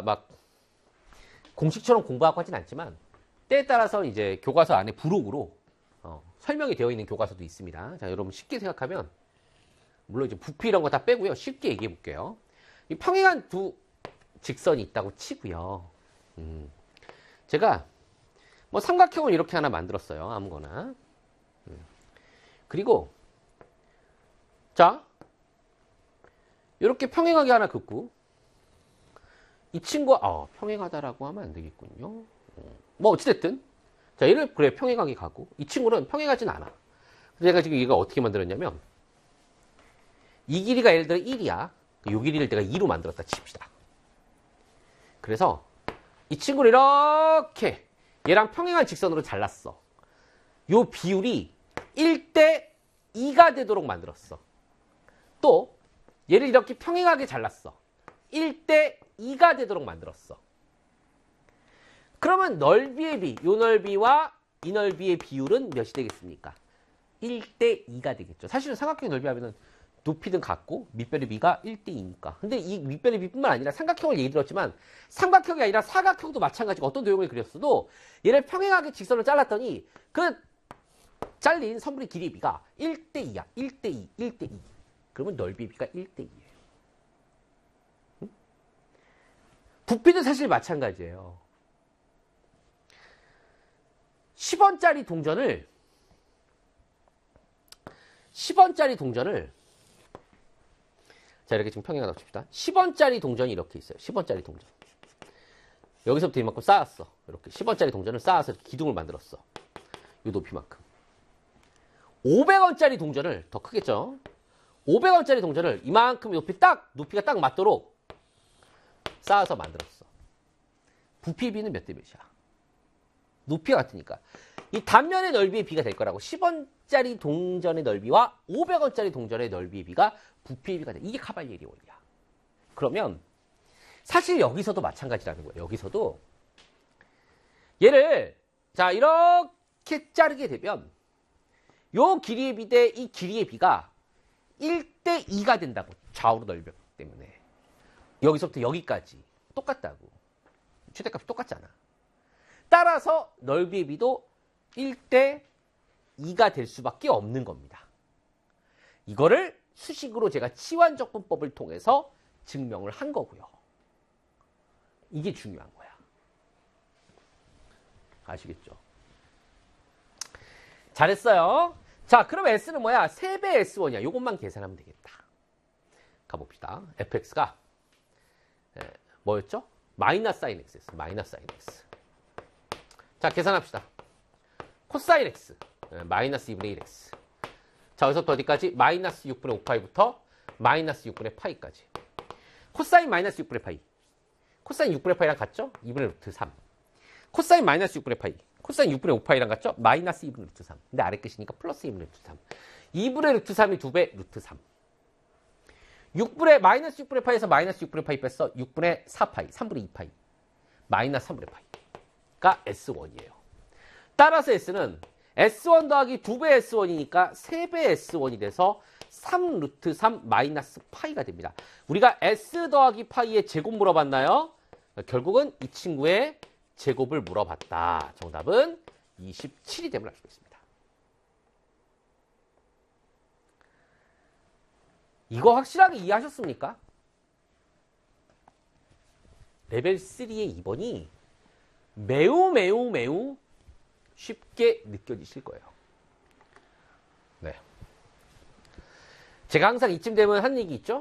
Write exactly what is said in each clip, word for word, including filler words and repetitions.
막 공식처럼 공부하고 하진 않지만 때에 따라서 이제 교과서 안에 부록으로 어, 설명이 되어 있는 교과서도 있습니다. 자, 여러분 쉽게 생각하면 물론 이제 부피 이런 거 다 빼고요. 쉽게 얘기해 볼게요. 이 평행한 두 직선이 있다고 치고요. 음, 제가 뭐 삼각형을 이렇게 하나 만들었어요. 아무거나. 음, 그리고 자 이렇게 평행하게 하나 긋고 이 친구가 어, 평행하다라고 하면 안 되겠군요. 음, 뭐 어찌됐든 자 얘를 그래 평행하게 가고 이 친구는 평행하진 않아. 제가 지금 얘가 어떻게 만들었냐면 이 길이가 예를 들어 일이야. 이 길이를 내가 이로 만들었다 칩시다. 그래서 이 친구를 이렇게 얘랑 평행한 직선으로 잘랐어. 요 비율이 일 대 이가 되도록 만들었어. 또 얘를 이렇게 평행하게 잘랐어. 일 대 이가 되도록 만들었어. 그러면 넓이의 비, 요 넓이와 이 넓이의 비율은 몇이 되겠습니까? 일 대 이가 되겠죠. 사실은 삼각형 넓이 하면은 높이든 같고 밑변의 비가 일 대 이니까. 근데 이 밑변의 비뿐만 아니라 삼각형을 얘기 들었지만 삼각형이 아니라 사각형도 마찬가지고 어떤 도형을 그렸어도 얘를 평행하게 직선을 잘랐더니 그 잘린 선분의 길이의 비가 일 대 이야. 일 대 이, 일 대 이. 그러면 넓이의 비가 일 대 이예요. 응? 부피도 사실 마찬가지예요. 십 원짜리 동전을 십 원짜리 동전을 자 이렇게 지금 평행하다고 칩시다. 십 원짜리 동전이 이렇게 있어요. 십 원짜리 동전. 여기서부터 이만큼 쌓았어. 이렇게 십 원짜리 동전을 쌓아서 이렇게 기둥을 만들었어. 이 높이만큼. 오백 원짜리 동전을 더 크겠죠. 오백 원짜리 동전을 이만큼 높이 딱 높이가 딱 맞도록 쌓아서 만들었어. 부피비는 몇 대 몇이야? 높이가 같으니까. 이 단면의 넓이의 비가 될 거라고. 십 원짜리 동전의 넓이와 오백 원짜리 동전의 넓이의 비가 부피의 비가 돼. 이게 카발리에리 원리야. 그러면 사실 여기서도 마찬가지라는 거예요. 여기서도 얘를 자 이렇게 자르게 되면 요 길이의 비 대 이 길이의 비가 일 대 이가 된다고. 좌우로 넓이기 때문에. 여기서부터 여기까지 똑같다고. 최대값이 똑같잖아. 따라서 넓이의 비도 일 대 이가 될 수밖에 없는 겁니다. 이거를 수식으로 제가 치환적분법을 통해서 증명을 한 거고요. 이게 중요한 거야. 아시겠죠? 잘했어요. 자, 그럼 S는 뭐야? 세 배 에스 원이야. 이것만 계산하면 되겠다. 가봅시다. 에프엑스가 뭐였죠? 마이너스 사인 X였어. 마이너스 사인 X. 자, 계산합시다. 코사인 X. 마이너스 이분의 일 X. 자, 여기서부터 어디까지? 마이너스 육분의 오 파이부터 마이너스 육분의 파이까지. 코사인 마이너스 육분의 파이. 코사인 육분의 파이랑 같죠? 이분의 루트 삼. 코사인 마이너스 육분의 파이. 코사인 육분의 오 파이랑 같죠? 마이너스 이분의 루트 삼. 근데 아래 끝이니까 플러스 이분의 루트 삼. 이분의 루트 삼이 두 배, 루트 삼. 육분의 마이너스 육분의 파이에서 마이너스 육분의 파이 뺐어. 육분의 사 파이. 삼분의 이 파이. 마이너스 삼분의 파이가 에스 원이에요. 따라서 S는 에스 원 더하기 두 배 에스 원이니까 세 배 에스 원이 돼서 삼 루트 삼 마이너스 파이가 됩니다. 우리가 S 더하기 파이의 제곱 물어봤나요? 결국은 이 친구의 제곱을 물어봤다. 정답은 이십칠이 됨을 알 수 있습니다. 이거 확실하게 이해하셨습니까? 레벨 삼의 이 번이 매우 매우 매우 쉽게 느껴지실 거예요. 네. 제가 항상 이쯤 되면 하는 얘기 있죠?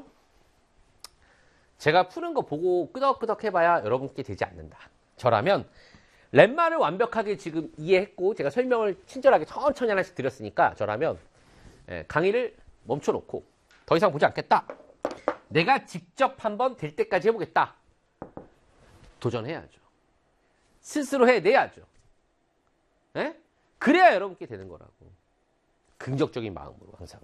제가 푸는 거 보고 끄덕끄덕 해봐야 여러분께 되지 않는다. 저라면 렘마를 완벽하게 지금 이해했고 제가 설명을 친절하게 천천히 하나씩 드렸으니까 저라면 강의를 멈춰놓고 더 이상 보지 않겠다. 내가 직접 한번 될 때까지 해보겠다. 도전해야죠. 스스로 해내야죠. 에? 그래야 여러분께 되는 거라고. 긍정적인 마음으로 항상.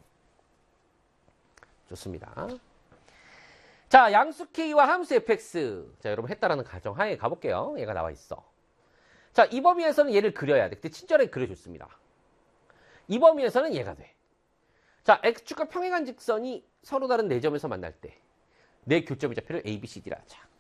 좋습니다. 자, 양수 K와 함수 에프엑스. 자, 여러분 했다라는 가정하에 가볼게요. 얘가 나와 있어. 자, 이 범위에서는 얘를 그려야 돼. 근데 친절하게 그려줬습니다. 이 범위에서는 얘가 돼. 자, X축과 평행한 직선이 서로 다른 네 점에서 만날 때 내 교점의 좌표를 에이 비 씨 디라 하자.